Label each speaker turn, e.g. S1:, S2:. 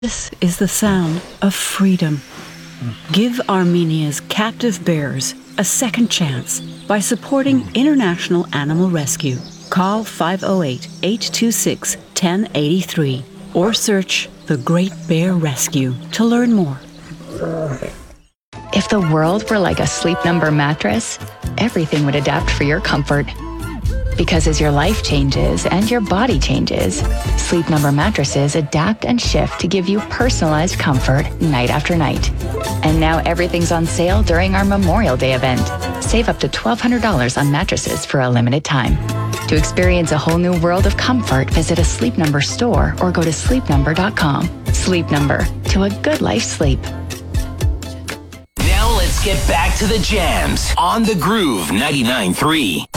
S1: This is the sound of freedom. Give Armenia's captive bears a second chance by supporting International Animal Rescue. Call 508-826-1083 or search The Great Bear Rescue to learn more.
S2: If the world were like a Sleep Number mattress, everything would adapt for your comfort. Because as your life changes and your body changes, Sleep Number mattresses adapt and shift to give you personalized comfort night after night. And now everything's on sale during our Memorial Day event. Save up to $1,200 on mattresses for a limited time. To experience a whole new world of comfort, visit a Sleep Number store or go to sleepnumber.com. Sleep Number, to a good life sleep.
S3: Now let's get back to the jams on The Groove 99.3.